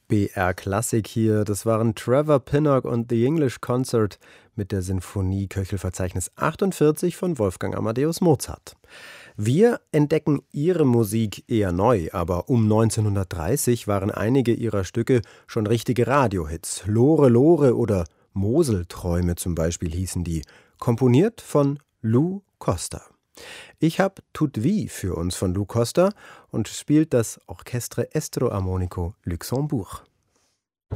BR Klassik hier. Das waren Trevor Pinnock und The English Concert mit der Sinfonie Köchelverzeichnis 48 von Wolfgang Amadeus Mozart. Wir entdecken ihre Musik eher neu, aber um 1930 waren einige ihrer Stücke schon richtige Radiohits. Lore Lore oder Moselträume zum Beispiel hießen die, komponiert von Lou Costa. Ich habe Toute Vie für uns von Lou Costa und spielt das Orchestre Estro Armonico Luxembourg.